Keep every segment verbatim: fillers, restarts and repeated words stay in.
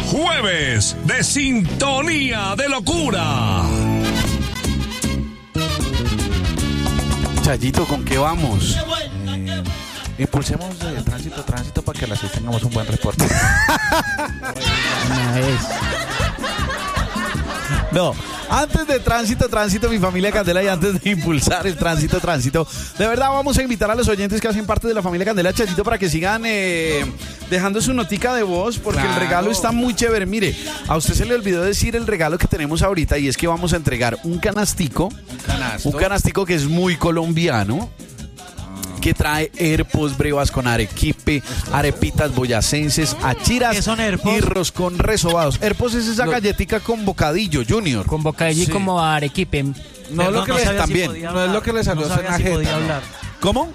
Jueves de Sintonía de Locura. Chayito, ¿con qué vamos? Eh, impulsemos el tránsito, tránsito para que a las seis tengamos un buen reporte. No, antes de tránsito, tránsito, mi familia Candela, y antes de impulsar el tránsito, tránsito, de verdad vamos a invitar a los oyentes que hacen parte de la familia Candela, Chayito, para que sigan eh, dejando su notica de voz, porque claro, el regalo está muy chévere. Mire, a usted se le olvidó decir el regalo que tenemos ahorita, y es que vamos a entregar un canastico, un, canasto. un canastico que es muy colombiano, que trae herpos, brevas con arequipe, arepitas boyacenses, achiras y roscón resobados. Herpos es esa no. galletica con bocadillo, Junior. Con bocadillo sí. y como arequipe. No, Pero lo que no les, también. Si no es lo que les salió no en la si jeta. Hablar. ¿Cómo?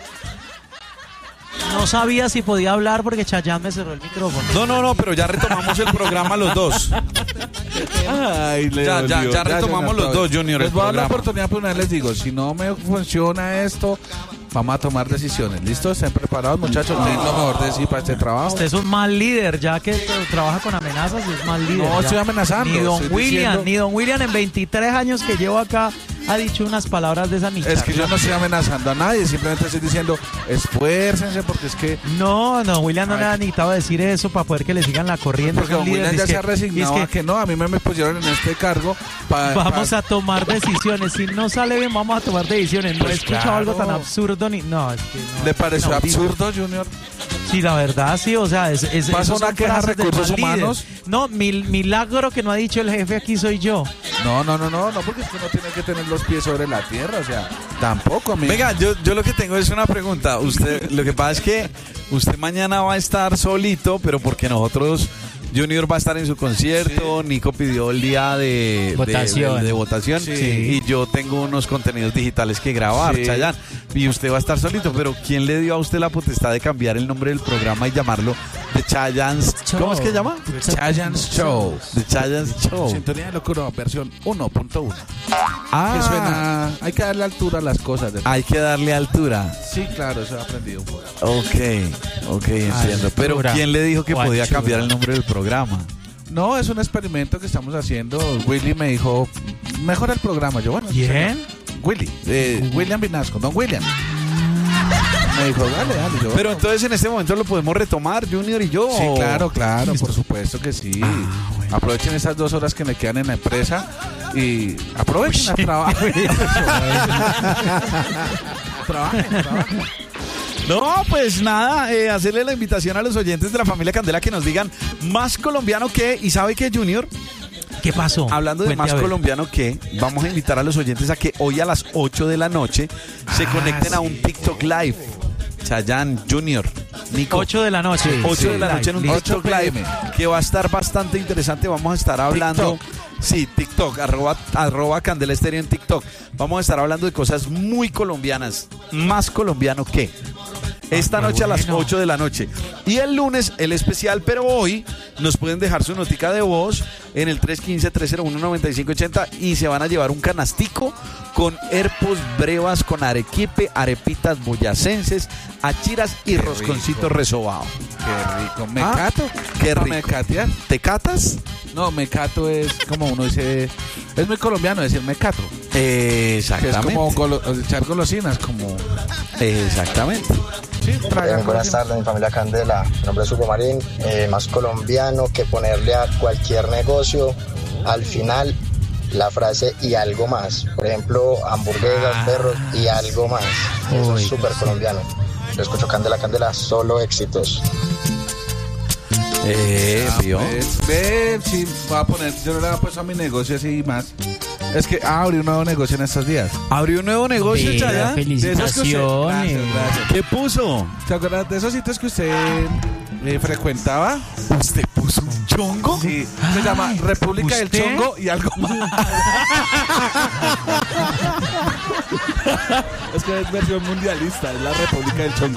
No sabía si podía hablar porque Chayanne me cerró el micrófono. No, no, no, pero ya retomamos el programa los dos. Ay, ya, ya, ya, ya retomamos ya, los dos, Junior. Les voy a dar la oportunidad, pero una vez les digo, si no me funciona esto, vamos a tomar decisiones. ¿Listo? ¿Estén preparados, muchachos? ¿Tienen lo mejor de sí para este trabajo? Usted es un mal líder, ya que trabaja con amenazas, es mal líder. No, ya. Estoy amenazando. Ni don estoy William, diciendo... ni don William en veintitrés años que llevo acá ha dicho unas palabras de esa niña. Es que yo no estoy amenazando a nadie, simplemente estoy diciendo esfuércense porque es que... No, no, William no le ha necesitado decir eso para poder que le sigan la corriente. Porque don William ya se que, ha resignado es que, a que no, a mí me, me pusieron en este cargo para... Vamos pa... a tomar decisiones, si no sale bien vamos a tomar decisiones. No pues he escuchado claro. algo tan absurdo ni... No, es que no. ¿Le pareció no, absurdo, Junior? Sí, la verdad, sí, o sea, es... es ¿Pasa una queja de recursos humanos? No, mil, milagro que no ha dicho el jefe aquí soy yo. No, no, no, no, no, porque es que uno tiene que tener los pies sobre la tierra, o sea, tampoco, amigo. Venga, yo, yo lo que tengo es una pregunta. Usted, lo que pasa es que usted mañana va a estar solito, pero porque nosotros... Junior va a estar en su concierto, sí. Nico pidió el día de votación, de, de, de votación sí. y yo tengo unos contenidos digitales que grabar, sí. Chayanne, y usted va a estar solito, pero ¿quién le dio a usted la potestad de cambiar el nombre del programa y llamarlo The Chayanne's Show? ¿Cómo es que se llama? The Chayanne's Show. The Chayanne's Show. Sintonía de Locura, versión uno punto uno. Ah. Que suena, hay que darle altura a las cosas. De hay que darle altura. Sí, claro, eso he aprendido un poco. Ok, ok, entiendo. Pero ¿quién le dijo que podía chura. cambiar el nombre del programa? No, es un experimento que estamos haciendo. Willy me dijo, mejora el programa. Yo, bueno, ¿quién? Willy, eh, William Vinasco, don William. Me dijo, dale, dale. Yo, pero entonces en este momento lo podemos retomar, Junior y yo. Sí, claro, claro, por supuesto que sí. Ah, bueno. Aprovechen esas dos horas que me quedan en la empresa y aprovechen a trabajar. Trabajen, trabajen. No, pues nada, eh, hacerle la invitación a los oyentes de la familia Candela que nos digan más colombiano que, y ¿sabe qué, Junior? ¿Qué pasó? Hablando de Cuente más colombiano que, vamos a invitar a los oyentes a que hoy a las ocho de la noche se ah, conecten sí. a un TikTok Live. Chayanne, Junior, Nico. ocho de la noche. ocho sí, de la noche en un TikTok Live, que va a estar bastante interesante. Vamos a estar hablando... TikTok. Sí, TikTok, arroba, arroba Candela Estéreo en TikTok. Vamos a estar hablando de cosas muy colombianas. Más colombiano que... Esta noche bueno. a las ocho de la noche. Y el lunes el especial, pero hoy nos pueden dejar su notica de voz en el tres uno cinco, tres cero uno, nueve cinco ocho cero y se van a llevar un canastico con herpos, brevas, con arequipe, arepitas boyacenses, achiras y qué rosconcito rico. resobado. Qué rico. ¿Me ah, cato? Qué rico. ¿Me catear? ¿Te catas? No, me cato es como uno dice... Es muy colombiano decir me cato. Eh, exactamente. Que es como golo, echar golosinas, como... Exactamente. Sí, eh, buenas tardes, mi familia Candela. Mi nombre es Hugo Marín. Eh, más colombiano que ponerle a cualquier negocio al final la frase y algo más. Por ejemplo, hamburguesas, ah, perros y algo más. Eso uy, es súper colombiano. Yo escucho Candela, Candela, solo éxitos. Eh, ah, ¿vio? Pues, ve, sí, voy a poner, yo no le voy a poner a mi negocio así y más. Es que ah, abrí un nuevo negocio en estos días. ¿Abrió un nuevo negocio, Mira, Chayanne? felicitaciones. De esos que usted, gracias, gracias. ¿Qué puso? ¿Te acuerdas de esos sitios que usted eh, frecuentaba? ¿Usted puso un chongo? Sí, se Ay, llama República ¿usted? del Chongo y algo más. Es que es versión mundialista, es la República del Chongo.